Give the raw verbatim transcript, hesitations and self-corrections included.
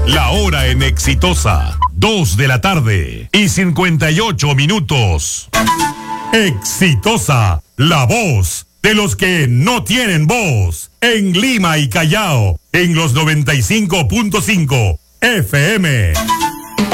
La hora en Exitosa, dos de la tarde y cincuenta y ocho minutos. Exitosa, la voz de los que no tienen voz. En Lima y Callao, en los noventa y cinco punto cinco F M.